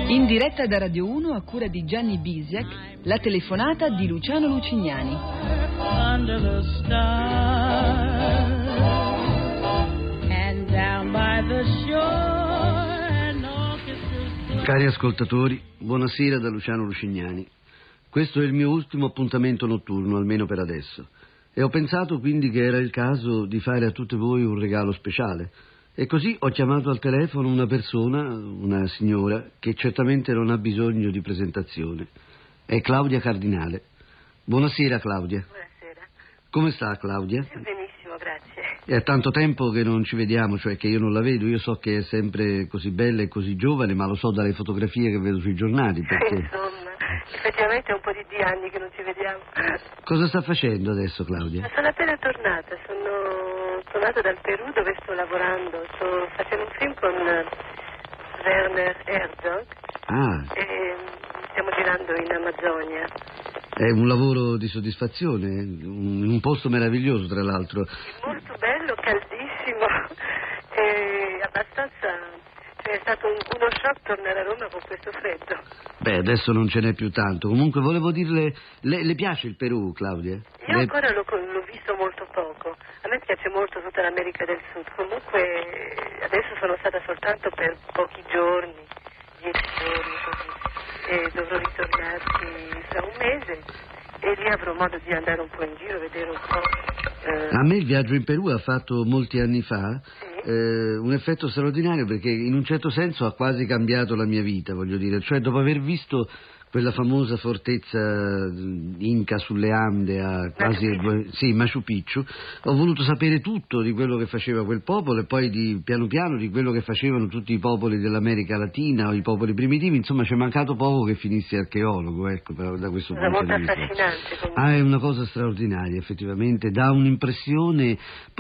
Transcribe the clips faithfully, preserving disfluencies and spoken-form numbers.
In diretta da Radio uno a cura di Gianni Bisiak, la telefonata di Luciano Lucignani. Under the stars, and down by the shore, and orchestras... Cari ascoltatori, buonasera da Luciano Lucignani. Questo è il mio ultimo appuntamento notturno, almeno per adesso. E ho pensato quindi che era il caso di fare a tutte voi un regalo speciale. E così ho chiamato al telefono una persona, una signora, che certamente non ha bisogno di presentazione. È Claudia Cardinale. Buonasera, Claudia. Buonasera. Come sta, Claudia? Benissimo, grazie. È tanto tempo che non ci vediamo, cioè che io non la vedo. Io so che è sempre così bella e così giovane, ma lo so dalle fotografie che vedo sui giornali, perché... Insomma, effettivamente è un po' di anni che non ci vediamo. Cosa sta facendo adesso, Claudia? Ma sono appena tornata, sono tornata dal Perù dove sto lavorando, sto facendo un film con Werner Herzog Ah. e stiamo girando in Amazzonia. È un lavoro di soddisfazione, in un posto meraviglioso tra l'altro. Molto bello, caldissimo e abbastanza... Cioè è stato un, uno shock tornare a Roma con questo freddo. Beh, adesso non ce n'è più tanto. Comunque volevo dirle, le, le piace il Perù, Claudia? Io le... ancora l'ho, l'ho visto molto poco. A me piace molto tutta l'America del Sud. Comunque adesso sono stata soltanto per pochi giorni, dieci giorni così, e dovrò ritornarci fra un mese e lì avrò modo di andare un po' in giro, vedere un po'. Eh... A me il viaggio in Perù ha fatto molti anni fa. Sì. Eh, un effetto straordinario perché in un certo senso ha quasi cambiato la mia vita, voglio dire, cioè dopo aver visto quella famosa fortezza inca sulle Ande a quasi Machu sì, Machu Picchu, ho voluto sapere tutto di quello che faceva quel popolo e poi di, piano piano di quello che facevano tutti i popoli dell'America Latina o i popoli primitivi, insomma ci è mancato poco che finissi archeologo, ecco, però, da questo È punto molto di vista. affascinante comunque. Ah, è una cosa straordinaria, effettivamente, dà un'impressione.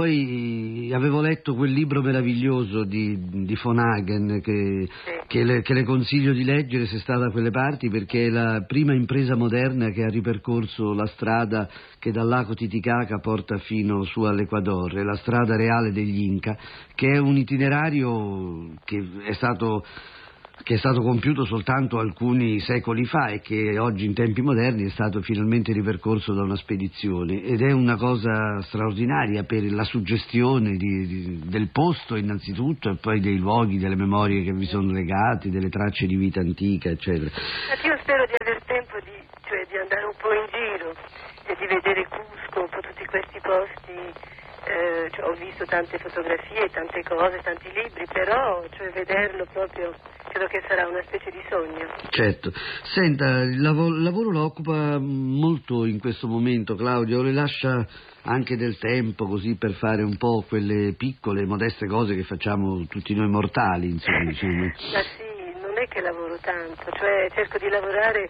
Poi avevo letto quel libro meraviglioso di, di von Hagen che, Sì. che, le, che le consiglio di leggere se sta da quelle parti, perché è la prima impresa moderna che ha ripercorso la strada che dal lago Titicaca porta fino su all'Equador, è la strada reale degli Inca, che è un itinerario che è stato... che è stato compiuto soltanto alcuni secoli fa e che oggi in tempi moderni è stato finalmente ripercorso da una spedizione, ed è una cosa straordinaria per la suggestione di, di, del posto innanzitutto, e poi dei luoghi, delle memorie che vi sono legate, delle tracce di vita antica, eccetera. Io spero di aver tempo di, cioè, di andare un po' in giro e di vedere Cusco, un po' tutti questi posti. Eh, cioè, ho visto tante fotografie, tante cose, tanti libri, però cioè, vederlo proprio credo che sarà una specie di sogno. Certo. Senta, il lavoro, il lavoro la occupa molto in questo momento, Claudio, le lascia anche del tempo così per fare un po' quelle piccole, modeste cose che facciamo tutti noi mortali, insomma. Diciamo. Ma sì, non è che lavoro tanto, cioè cerco di lavorare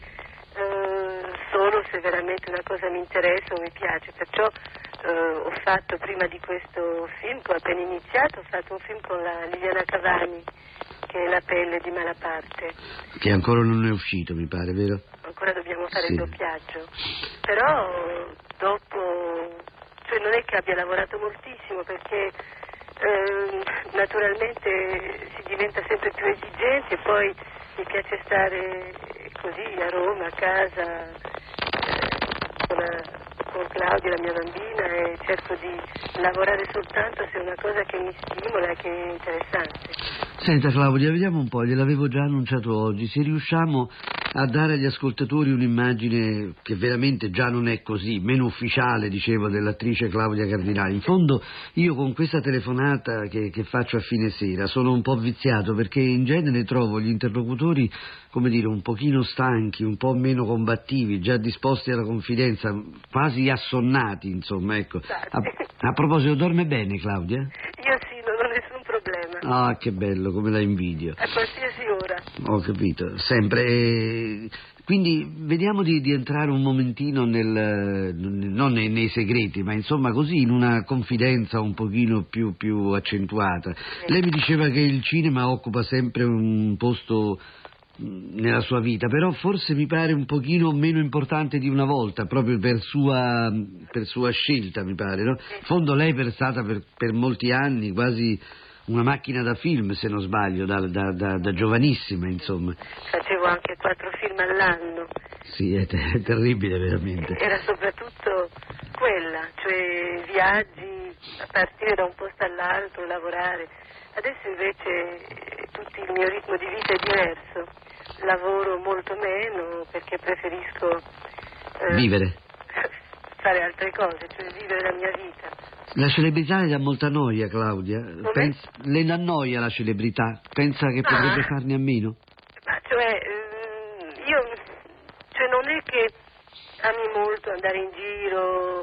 eh, solo se veramente una cosa mi interessa o mi piace, perciò Uh, ho fatto prima di questo film, che ho appena iniziato, ho fatto un film con la Liliana Cavani, che è La pelle di Malaparte. Che ancora non è uscito, mi pare, vero? Ancora dobbiamo fare sì. il doppiaggio. Però dopo, cioè non è che abbia lavorato moltissimo, perché eh, naturalmente si diventa sempre più esigenti e poi mi piace stare così a Roma, a casa, eh, con la... con Claudia, la mia bambina, e cerco di lavorare soltanto se è una cosa che mi stimola e che è interessante. Senta Claudia, vediamo un po', gliel'avevo già annunciato oggi, se riusciamo a dare agli ascoltatori un'immagine che veramente già non è così, meno ufficiale, dicevo, dell'attrice Claudia Cardinale. In fondo io con questa telefonata che, che faccio a fine sera sono un po' viziato, perché in genere trovo gli interlocutori, come dire, un pochino stanchi, un po' meno combattivi, già disposti alla confidenza, quasi assonnati, insomma, ecco. A, a proposito, dorme bene Claudia? Io sì, non ho nessun problema. Ah, che bello, come la invidio. A qualsiasi ora. Ho capito, sempre. Eh, quindi vediamo di, di entrare un momentino nel, non nei, nei segreti, ma insomma così in una confidenza un pochino più, più accentuata. Sì. Lei mi diceva che il cinema occupa sempre un posto nella sua vita, però forse mi pare un pochino meno importante di una volta, proprio per sua, per sua scelta, mi pare, no? In fondo lei è stata per, per molti anni quasi una macchina da film, se non sbaglio, da, da, da, da giovanissima, insomma. Facevo anche quattro film all'anno. Sì, è, ter- è terribile veramente. Era soprattutto quella, cioè viaggi a partire da un posto all'altro, lavorare. Adesso invece tutto il mio ritmo di vita è diverso. Lavoro molto meno perché preferisco eh, vivere. fare altre cose, cioè vivere la mia vita. La celebrità le dà molta noia, Claudia. Pens- le annoia la celebrità? Pensa che potrebbe ah, farne a meno? Ma cioè, io, cioè non è che ami molto andare in giro,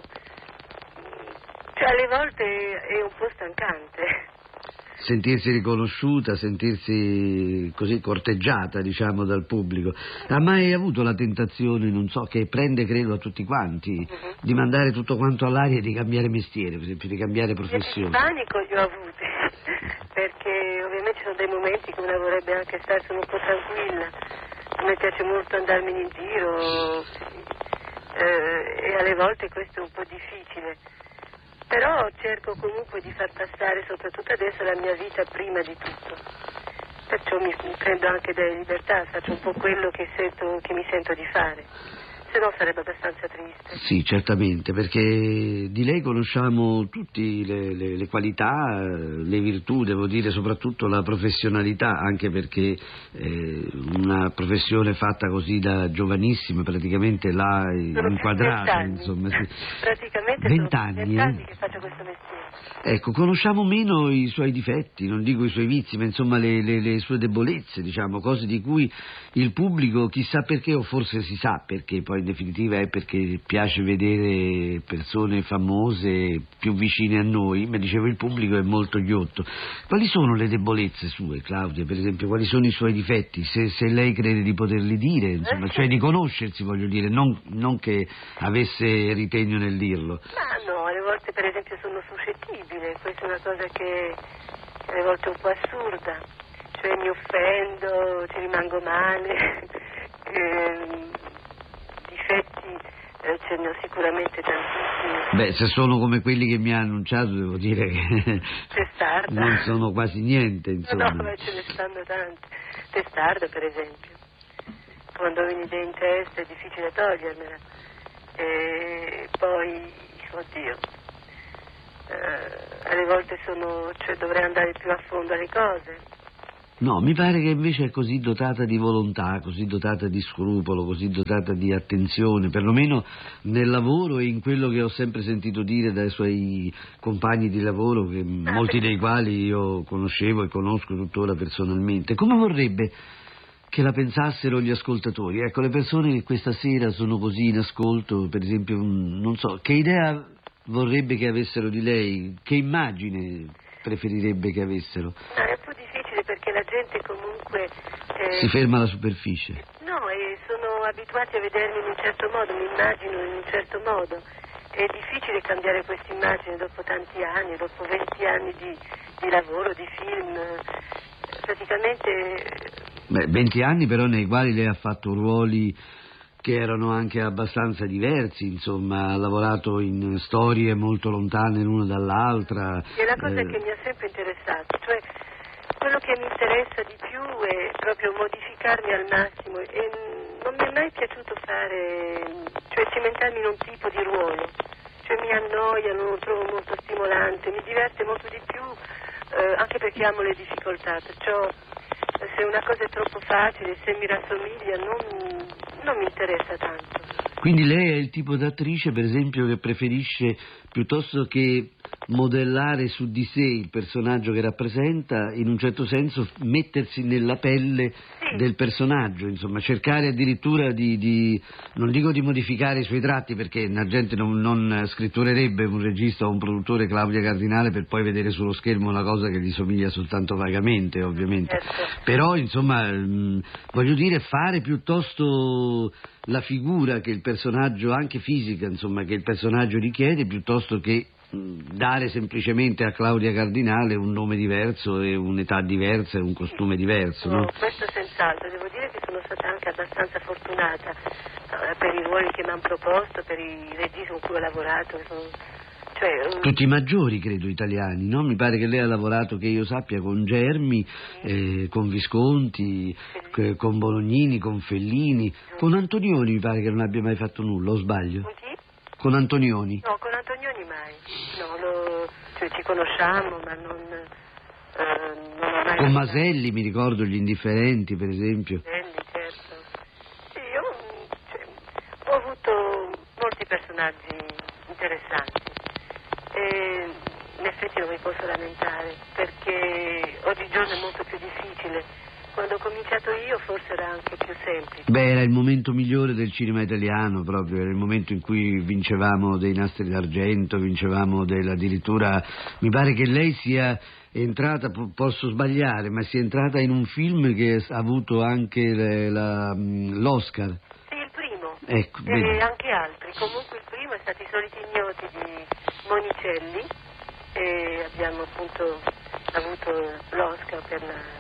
cioè alle volte è un po' stancante. Sentirsi riconosciuta, sentirsi così corteggiata, diciamo, dal pubblico. Ha mai avuto la tentazione, non so, che prende credo a tutti quanti, uh-huh. di mandare tutto quanto all'aria e di cambiare mestiere, per esempio, di cambiare professione? Il panico li ho avuti, perché ovviamente ci sono dei momenti che uno vorrebbe anche starsene un po' tranquilla. A me piace molto andarmene in giro eh, e alle volte questo è un po' difficile. Però cerco comunque di far passare, soprattutto adesso, la mia vita prima di tutto. Perciò mi, mi prendo anche delle libertà, faccio un po' quello che, sento, che mi sento di fare. Se no sarebbe abbastanza triste. Sì, certamente, perché di lei conosciamo tutte le, le, le qualità, le virtù, devo dire, soprattutto la professionalità, anche perché eh, una professione fatta così da giovanissima praticamente l'ha inquadrata, insomma. Sì. Praticamente vent'anni, sono vent'anni eh? che faccio questo mestiere. Ecco, conosciamo meno i suoi difetti, non dico i suoi vizi, ma insomma le, le, le sue debolezze, diciamo, cose di cui il pubblico, chissà perché, o forse si sa perché, poi in definitiva è perché piace vedere persone famose più vicine a noi, ma dicevo il pubblico è molto ghiotto. Quali sono le debolezze sue, Claudia, per esempio, quali sono i suoi difetti, se, se lei crede di poterli dire, insomma, cioè di conoscersi, voglio dire, non, non che avesse ritegno nel dirlo. Ma no, alle volte per esempio sono suscettibile, questa è una cosa che alle volte è un po' assurda, cioè mi offendo, ci rimango male, eh, difetti eh, ce ne ho sicuramente tantissimi. Beh, se sono come quelli che mi ha annunciato, devo dire che testarda. Non sono quasi niente, insomma. No, ma ce ne stanno tante. Testarda, per esempio. Quando ho un'idea in testa è difficile togliermela. E poi, oddio, eh, alle volte sono, cioè dovrei andare più a fondo alle cose. No, mi pare che invece è così dotata di volontà, così dotata di scrupolo, così dotata di attenzione, perlomeno nel lavoro e in quello che ho sempre sentito dire dai suoi compagni di lavoro, che molti dei quali io conoscevo e conosco tuttora personalmente. Come vorrebbe che la pensassero gli ascoltatori? Ecco, le persone che questa sera sono così in ascolto, per esempio, non so, che idea vorrebbe che avessero di lei? Che immagine preferirebbe che avessero? No, è un po' difficile perché la gente comunque... Eh, si ferma alla superficie. No, e sono abituati a vedermi in un certo modo, mi immagino in un certo modo. È difficile cambiare questa immagine dopo tanti anni, dopo venti anni di, di lavoro, di film. Praticamente... Beh, venti anni però nei quali lei ha fatto ruoli che erano anche abbastanza diversi, insomma, ha lavorato in storie molto lontane l'una dall'altra. È la cosa eh... che mi ha sempre interessato, cioè quello che mi interessa di più è proprio modificarmi al massimo e non mi è mai piaciuto fare, cioè cimentarmi in un tipo di ruolo, cioè mi annoia, non lo trovo molto stimolante, mi diverte molto di più, eh, anche perché amo le difficoltà, perciò se una cosa è troppo facile, se mi rassomiglia, non, non mi interessa tanto. Quindi lei è il tipo d'attrice, per esempio, che preferisce, piuttosto che modellare su di sé il personaggio che rappresenta, in un certo senso mettersi nella pelle sì. del personaggio, insomma, cercare addirittura di, di, non dico di modificare i suoi tratti, perché la gente non, non scritturerebbe un regista o un produttore Claudia Cardinale per poi vedere sullo schermo una cosa che gli somiglia soltanto vagamente, ovviamente. Certo. Però, insomma, mh, voglio dire, fare piuttosto la figura che il personaggio, anche fisica, insomma, che il personaggio richiede, piuttosto che dare semplicemente a Claudia Cardinale un nome diverso e un'età diversa e un costume diverso, no? No, questo senz'altro, devo dire che sono stata anche abbastanza fortunata eh, per i ruoli che mi hanno proposto, per i registi con cui ho lavorato, che sono Cioè, um... tutti i maggiori, credo, italiani, no? Mi pare che lei ha lavorato, che io sappia, con Germi, sì. eh, con Visconti, sì. con Bolognini, con Fellini, sì. Con Antonioni mi pare che non abbia mai fatto nulla, o sbaglio? Con chi? Con Antonioni? No, con Antonioni mai. No, lo... cioè, ci conosciamo, ma non... Uh, non ho mai con Maselli, mi ricordo, Gli Indifferenti, per esempio. Maselli, certo. Sì, io cioè, ho avuto molti personaggi interessanti e in effetti non mi posso lamentare, perché oggigiorno è molto più difficile. Quando ho cominciato io forse era anche più semplice. Beh, era il momento migliore del cinema italiano, proprio, era il momento in cui vincevamo dei nastri d'argento, vincevamo del, addirittura, mi pare che lei sia entrata, posso sbagliare, ma sia entrata in un film che ha avuto anche le, la, l'Oscar. Sì, il primo, ecco, e vedi. Anche altri, comunque il primo è stato I Soliti Ignoti di Monicelli e abbiamo appunto avuto l'Oscar per la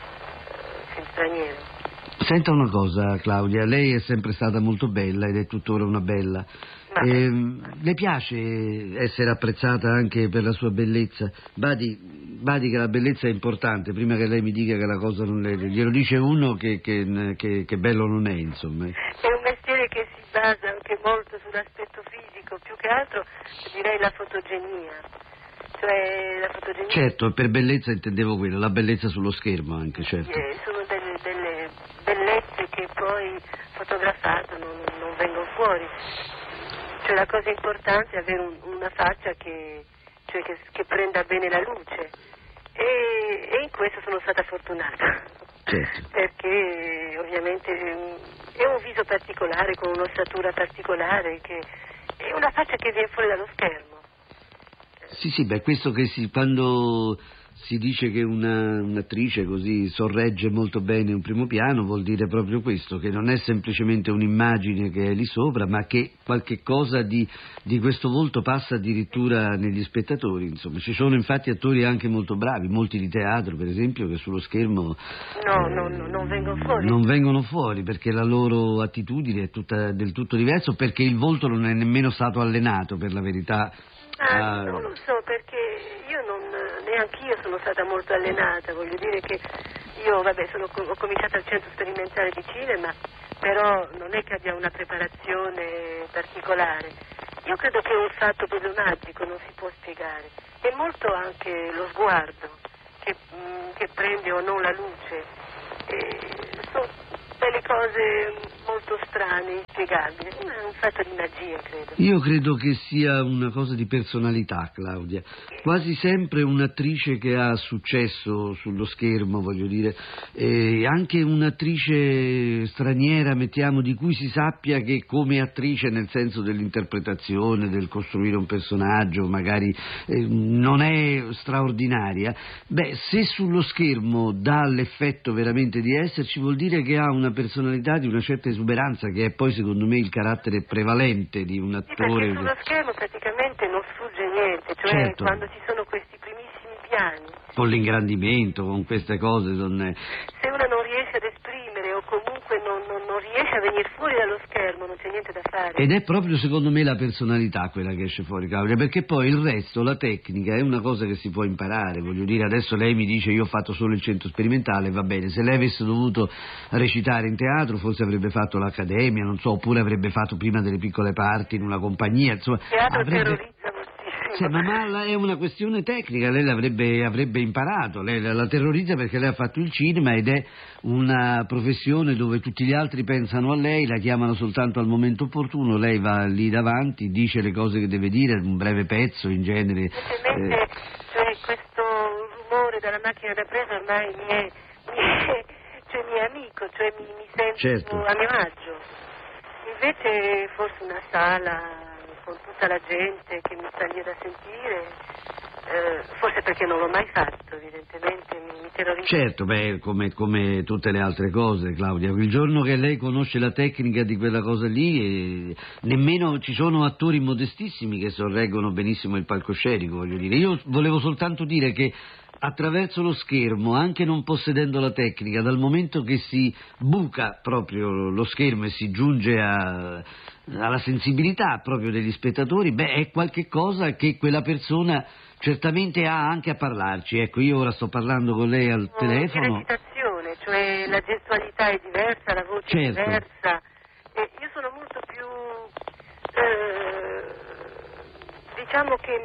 straniero. Senta una cosa, Claudia, lei è sempre stata molto bella ed è tuttora una bella. Eh, le piace essere apprezzata anche per la sua bellezza? Badi, badi che la bellezza è importante, prima che lei mi dica che la cosa non le... glielo dice uno che, che, che, che bello non è, insomma. È un mestiere che si basa anche molto sull'aspetto fisico, più che altro direi la fotogenia. Cioè la fotogenia... Certo, per bellezza intendevo quello, la bellezza sullo schermo anche, certo. Eh, sono delle, delle bellezze che poi fotografate non, non vengono fuori. Cioè la cosa importante è avere un, una faccia che, cioè che, che prenda bene la luce e, e in questo sono stata fortunata. Certo. Perché ovviamente è un viso particolare con un'ossatura particolare, che è una faccia che viene fuori dallo schermo. Sì, sì, beh, questo che si, quando si dice che una, un'attrice così sorregge molto bene un primo piano, vuol dire proprio questo, che non è semplicemente un'immagine che è lì sopra, ma che qualche cosa di, di questo volto passa addirittura negli spettatori, insomma. Ci sono infatti attori anche molto bravi, molti di teatro, per esempio, che sullo schermo no, eh, no, no, non vengono fuori. Non vengono fuori perché la loro attitudine è tutta del tutto diversa, perché il volto non è nemmeno stato allenato, per la verità. Ah, non lo so, perché io non, neanche io sono stata molto allenata, voglio dire che io, vabbè, sono, ho cominciato al centro sperimentale di cinema, però non è che abbia una preparazione particolare. Io credo che è un fatto proprio magico, non si può spiegare. È molto anche lo sguardo che, che prende o non la luce. E sono delle cose molto strane, inspiegabili, è un fatto di magia, credo. Io credo che sia una cosa di personalità, Claudia. Quasi sempre un'attrice che ha successo sullo schermo, voglio dire, e anche un'attrice straniera, mettiamo, di cui si sappia che come attrice, nel senso dell'interpretazione, del costruire un personaggio, magari eh, non è straordinaria, beh, se sullo schermo dà l'effetto veramente di esserci, vuol dire che ha una personalità di una certa esuberanza, che è poi secondo me il carattere prevalente di un attore. Sì, perché sullo schermo praticamente non sfugge niente, cioè certo. Quando ci sono questi primissimi piani, con l'ingrandimento, con queste cose non è... se uno non riesce ad esprimere o comunque non, non, non riesce a venire fuori dallo schermo, non c'è niente da fare. Ed è proprio secondo me la personalità quella che esce fuori, Claudia, perché poi il resto, la tecnica, è una cosa che si può imparare, voglio dire, adesso lei mi dice io ho fatto solo il centro sperimentale, va bene, se lei avesse dovuto recitare in teatro forse avrebbe fatto l'accademia, non so, oppure avrebbe fatto prima delle piccole parti in una compagnia, insomma... Il teatro avrebbe... terrorizza moltissimo. Sì, ma, ma è una questione tecnica, lei l'avrebbe avrebbe imparato, lei la terrorizza perché lei ha fatto il cinema ed è una professione dove tutti gli altri pensano a lei, la chiamano soltanto al momento opportuno, lei va lì davanti, dice le cose che deve dire, un breve pezzo in genere. Eh... Cioè questo rumore della macchina da presa ormai mi è, mi è, cioè, mi è amico, cioè mi, mi sento certo. a mio agio. Invece forse una sala con tutta la gente che mi sta lì da sentire, eh, forse perché non l'ho mai fatto, evidentemente mi, mi terrorizza. Certo, beh, come, come tutte le altre cose, Claudia, il giorno che lei conosce la tecnica di quella cosa lì, eh, nemmeno ci sono attori modestissimi che sorreggono benissimo il palcoscenico, voglio dire. Io volevo soltanto dire che attraverso lo schermo, anche non possedendo la tecnica, dal momento che si buca proprio lo schermo e si giunge a, alla sensibilità proprio degli spettatori, beh, è qualche cosa che quella persona certamente ha anche a parlarci. Ecco, io ora sto parlando con lei al oh, telefono. Di recitazione, cioè la gestualità è diversa, la voce certo. è diversa. E io sono molto più, eh, diciamo che,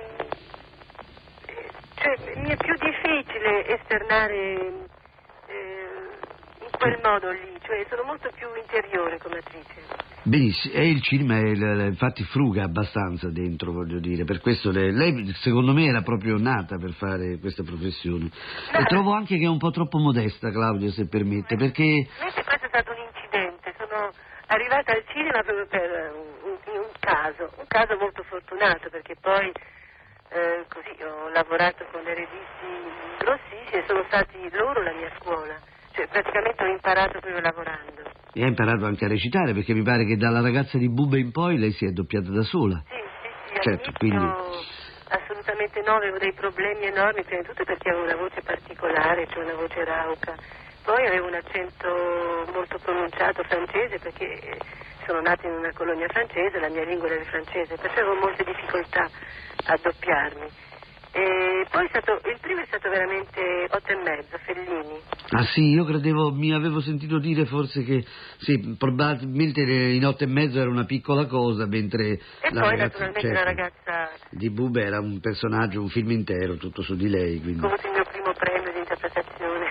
eh, cioè, mi è più difficile esternare eh, in quel modo lì, cioè sono molto più interiore come attrice. Benissimo, e il cinema è, infatti fruga abbastanza dentro, voglio dire, per questo lei, lei secondo me era proprio nata per fare questa professione. No. E trovo anche che è un po' troppo modesta, Claudia, se permette, perché... Invece questo è stato un incidente, sono arrivata al cinema proprio per un, un, un caso, un caso molto fortunato, perché poi eh, così ho lavorato con dei registi grossissimi e sono stati loro la mia scuola, cioè praticamente ho imparato proprio lavorando. E ha imparato anche a recitare, perché mi pare che dalla ragazza di Bube in poi lei si è doppiata da sola. Sì, sì, sì, certo, quindi... quindi... assolutamente no, avevo dei problemi enormi, prima di tutto perché avevo una voce particolare, cioè una voce rauca, poi avevo un accento molto pronunciato francese, perché sono nata in una colonia francese, la mia lingua era il francese, perciò avevo molte difficoltà a doppiarmi. E poi è stato, il primo è stato veramente otto e mezzo, Fellini. Ah sì, io credevo, mi avevo sentito dire forse che sì, probabilmente in otto e mezzo era una piccola cosa, mentre e la poi ragazza, naturalmente certo, la ragazza di Bube era un personaggio, un film intero, tutto su di lei. Quindi... ho avuto il mio primo premio di interpretazione,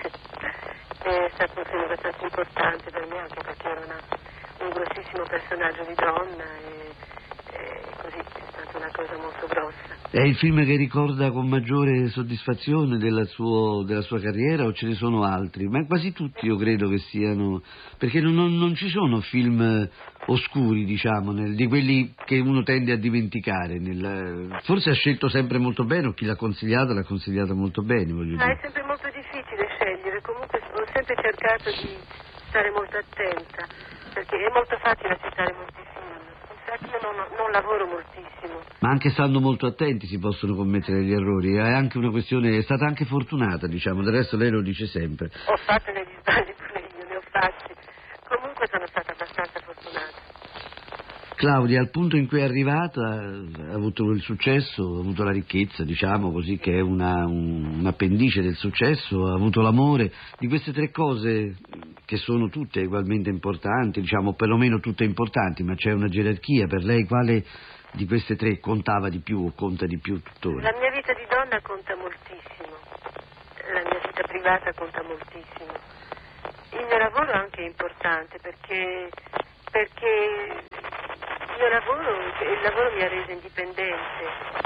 è stato un film abbastanza importante per me, anche perché era una, un grossissimo personaggio di donna e, e così è stata una cosa molto grossa. È il film che ricorda con maggiore soddisfazione della, suo, della sua carriera o ce ne sono altri? Ma quasi tutti io credo che siano, perché non, non, non ci sono film oscuri, diciamo, nel, di quelli che uno tende a dimenticare. Nel, forse ha scelto sempre molto bene, o chi l'ha consigliato l'ha consigliata molto bene, voglio dire. Ah, è sempre molto difficile scegliere, comunque ho sempre cercato di stare molto attenta, perché è molto facile accettare molti film, infatti io non, non lavoro moltissimo. Ma anche stando molto attenti si possono commettere gli errori, è anche una questione, è stata anche fortunata, diciamo, del resto lei lo dice sempre. Ho fatto degli sbagli pure io, ne ho fatti, comunque sono stata abbastanza fortunata. Claudia, al punto in cui è arrivata, ha avuto il successo, ha avuto la ricchezza, diciamo così, che è una, un, un appendice del successo, ha avuto l'amore, di queste tre cose che sono tutte ugualmente importanti, diciamo perlomeno tutte importanti, ma c'è una gerarchia, per lei quale di queste tre contava di più o conta di più tuttora? La mia vita di donna conta moltissimo, la mia vita privata conta moltissimo, il mio lavoro anche è importante perché, perché il mio lavoro, il lavoro mi ha reso indipendente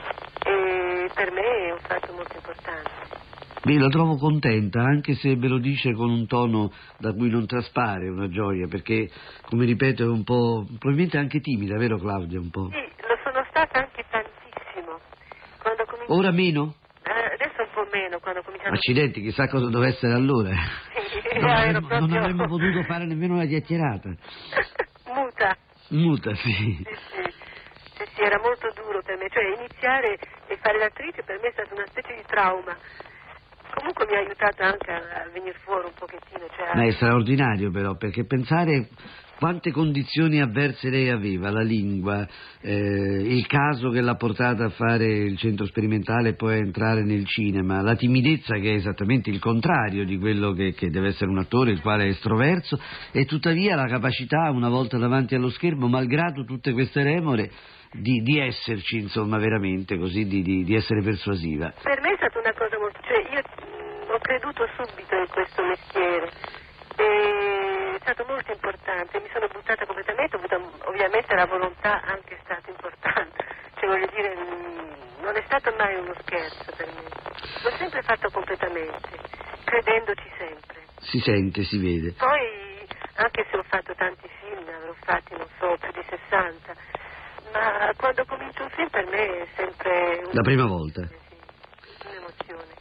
e per me è un fatto molto importante. Beh, la trovo contenta, anche se ve lo dice con un tono da cui non traspare una gioia, perché, come ripeto, è un po', probabilmente anche timida, vero Claudia, un po'? Sì, lo sono stata anche tantissimo. Quando cominci... Ora meno? Eh, adesso un po' meno, quando ho cominciato... Accidenti, chissà cosa doveva essere allora. Sì, non, avremmo, proprio... non avremmo potuto fare nemmeno una chiacchierata. Muta. Muta, sì. Sì, sì. Sì, sì, era molto duro per me, cioè iniziare e fare l'attrice per me è stata una specie di trauma. Comunque mi ha aiutato anche a venire fuori un pochettino. Cioè... Ma è straordinario però, perché pensare quante condizioni avverse lei aveva, la lingua, eh, il caso che l'ha portata a fare il centro sperimentale e poi a entrare nel cinema, la timidezza che è esattamente il contrario di quello che, che deve essere un attore, il quale è estroverso, e tuttavia la capacità, una volta davanti allo schermo, malgrado tutte queste remore, di, di esserci, insomma, veramente così, di, di, di essere persuasiva. Per me è stata una cosa molto... cioè io ho creduto subito in questo mestiere, e è stato molto importante, mi sono buttata completamente, ho avuto, ovviamente la volontà anche è stata importante, cioè voglio dire, non è stato mai uno scherzo per me, l'ho sempre fatto completamente, credendoci sempre. Si sente, si vede. Poi, anche se ho fatto tanti film, ne avrò fatti, non so, più di sessanta, ma quando comincio un film per me è sempre... Un... La prima volta? Sì, un'emozione.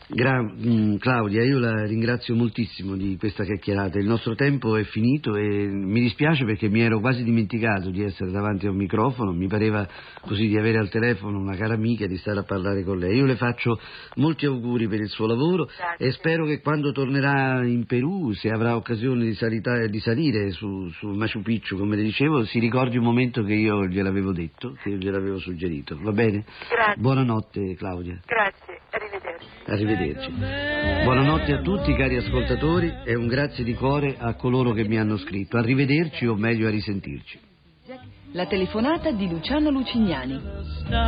Gra- mh, Claudia, io la ringrazio moltissimo di questa chiacchierata. Il nostro tempo è finito e mi dispiace perché mi ero quasi dimenticato di essere davanti a un microfono, mi pareva così di avere al telefono una cara amica e di stare a parlare con lei. Io le faccio molti auguri per il suo lavoro. Grazie. E spero che quando tornerà in Perù, se avrà occasione di, salita- di salire su, su Machu Picchu, come le dicevo, si ricordi un momento che io gliel'avevo detto, che io gliel'avevo suggerito. Va bene? Grazie. Buonanotte, Claudia. Grazie, arrivederci. Arrivederci. Buonanotte a tutti cari ascoltatori e un grazie di cuore a coloro che mi hanno scritto. Arrivederci o meglio a risentirci. La telefonata di Luciano Lucignani.